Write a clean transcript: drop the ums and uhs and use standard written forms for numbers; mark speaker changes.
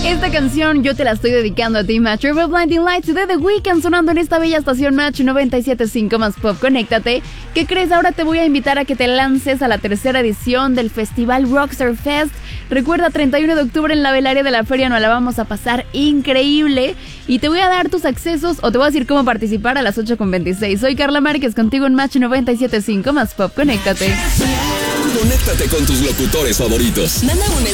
Speaker 1: Esta canción yo te la estoy dedicando a ti, Match. River Blinding Lights de The Weeknd sonando en esta bella estación Match 97.5 más Pop. Conéctate. ¿Qué crees? Ahora te voy a invitar a que te lances a la tercera edición del Festival Rockstar Fest. Recuerda, 31 de octubre en la velaria de la feria nos la vamos a pasar increíble. Y te voy a dar tus accesos o te voy a decir cómo participar a las 8:26. Soy Carla Márquez, contigo en Match 97.5 más Pop. Conéctate.
Speaker 2: Conéctate con tus locutores favoritos.
Speaker 3: Manda un